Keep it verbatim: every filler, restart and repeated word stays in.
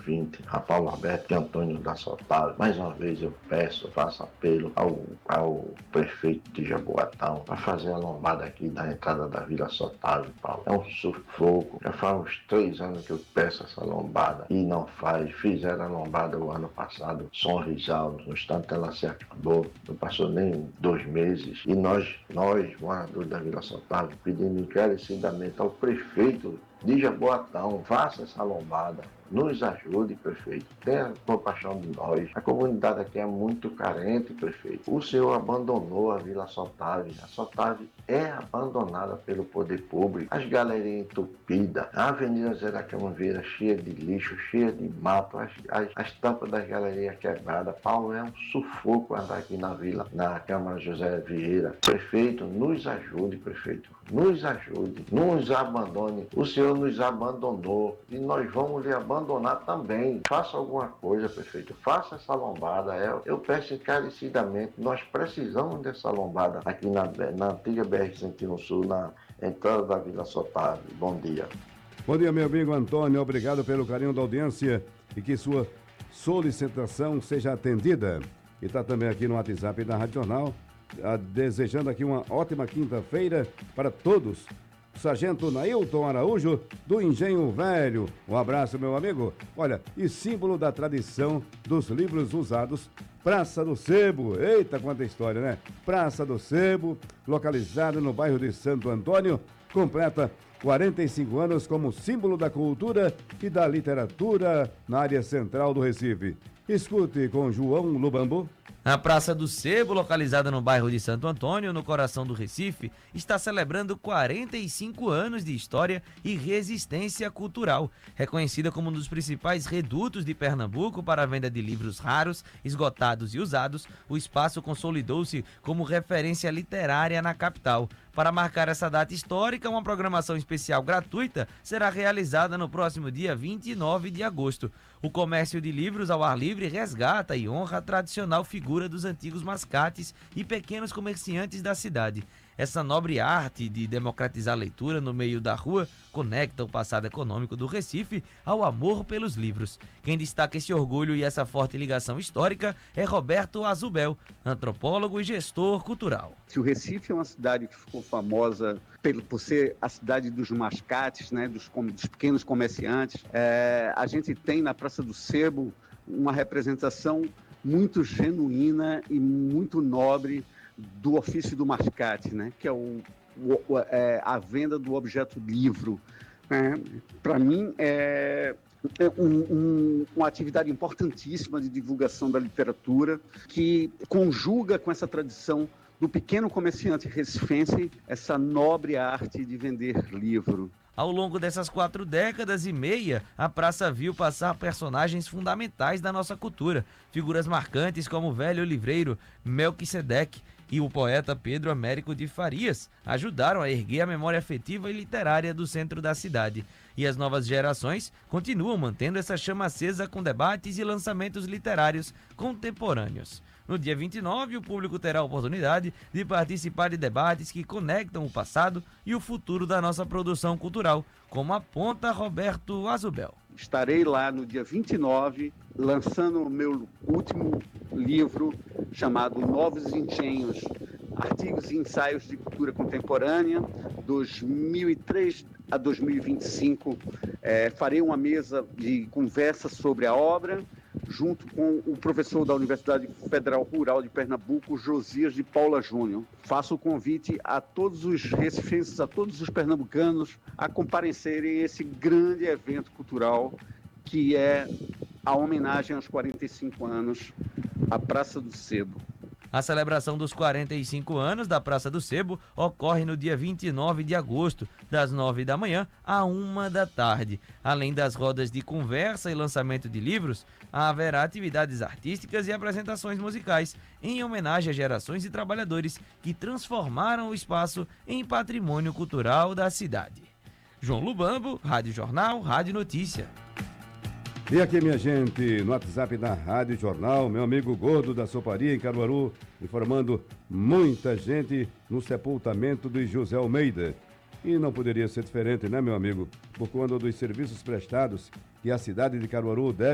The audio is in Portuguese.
vinte, a Paulo Alberto e Antônio da Sotalho. Mais uma vez eu peço, faço apelo ao, ao prefeito de Jaboatão para fazer a lombada aqui da entrada da Vila Sotalho, Paulo. É um sufoco. Já faz uns três anos que eu peço essa lombada e não faz. Fizeram a lombada o ano passado, Sonrisal, no instante ela se acabou. Não passou nem dois meses. E nós, nós, moradores da Vila Sotalho, pedimos encarecidamente ao prefeito de Jaboatão, faça essa lombada, nos ajude, prefeito, tenha compaixão de nós. A comunidade aqui é muito carente, prefeito. O senhor abandonou a Vila Sotalho. A Sotalho é abandonada pelo poder público. As galerias entupidas, a Avenida Zé da Camanveira cheia de lixo, cheia de mato, as, as, as tampas das galerias quebradas. Paulo, é um sufoco andar aqui na vila, na Câmara José Vieira. Prefeito, nos ajude, prefeito, nos ajude, não nos abandone. O senhor nos abandonou e nós vamos lhe abandonar também. Faça alguma coisa, prefeito, faça essa lombada. Eu, eu peço encarecidamente, nós precisamos dessa lombada aqui na, na antiga B R cento e um Sul, na entrada da Vila Sotalho. Bom dia. Bom dia, meu amigo Antônio, obrigado pelo carinho da audiência e que sua solicitação seja atendida. E está também aqui no WhatsApp da Rádio Jornal, desejando aqui uma ótima quinta-feira para todos. Sargento Nailton Araújo, do Engenho Velho. Um abraço, meu amigo. Olha, e símbolo da tradição dos livros usados, Praça do Sebo. Eita, quanta história, né? Praça do Sebo, localizada no bairro de Santo Antônio, completa quarenta e cinco anos como símbolo da cultura e da literatura na área central do Recife. Escute com João Lubambo. A Praça do Sebo, localizada no bairro de Santo Antônio, no coração do Recife, está celebrando quarenta e cinco anos de história e resistência cultural. Reconhecida como um dos principais redutos de Pernambuco para a venda de livros raros, esgotados e usados, o espaço consolidou-se como referência literária na capital. Para marcar essa data histórica, uma programação especial gratuita será realizada no próximo dia vinte e nove de agosto. O comércio de livros ao ar livre resgata e honra a tradicional figura dos antigos mascates e pequenos comerciantes da cidade. Essa nobre arte de democratizar a leitura no meio da rua conecta o passado econômico do Recife ao amor pelos livros. Quem destaca esse orgulho e essa forte ligação histórica é Roberto Azubel, antropólogo e gestor cultural. Se o Recife é uma cidade que ficou famosa por ser a cidade dos mascates, né, dos, dos pequenos comerciantes, é, a gente tem na Praça do Sebo uma representação muito genuína e muito nobre do ofício do mascate, né? Que é, o, o, é a venda do objeto livro. Né? Para mim, é, é um, um, uma atividade importantíssima de divulgação da literatura que conjuga com essa tradição do pequeno comerciante recifense essa nobre arte de vender livro. Ao longo dessas quatro décadas e meia, a praça viu passar personagens fundamentais da nossa cultura, figuras marcantes como o velho livreiro Melquisedeque e o poeta Pedro Américo de Farias ajudaram a erguer a memória afetiva e literária do centro da cidade. E as novas gerações continuam mantendo essa chama acesa com debates e lançamentos literários contemporâneos. No dia vinte e nove, o público terá a oportunidade de participar de debates que conectam o passado e o futuro da nossa produção cultural, como aponta Roberto Azubel. Estarei lá no dia vinte e nove, lançando o meu último livro, chamado Novos Engenhos, Artigos e Ensaios de Cultura Contemporânea, dois mil e três a dois mil e vinte e cinco. É, farei uma mesa de conversa sobre a obra, junto com o professor da Universidade Federal Rural de Pernambuco, Josias de Paula Júnior. Faço o convite a todos os recifenses, a todos os pernambucanos, a comparecerem a esse grande evento cultural que é a homenagem aos quarenta e cinco anos à Praça do Sebo. A celebração dos quarenta e cinco anos da Praça do Sebo ocorre no dia vinte e nove de agosto, das nove da manhã à uma da tarde. Além das rodas de conversa e lançamento de livros, haverá atividades artísticas e apresentações musicais em homenagem às gerações de trabalhadores que transformaram o espaço em patrimônio cultural da cidade. João Lubambo, Rádio Jornal, Rádio Notícia. E aqui, minha gente, no WhatsApp da Rádio Jornal, meu amigo Gordo da Soparia em Caruaru, informando muita gente no sepultamento de José Almeida. E não poderia ser diferente, né, meu amigo? Por conta dos serviços prestados que a cidade de Caruaru deve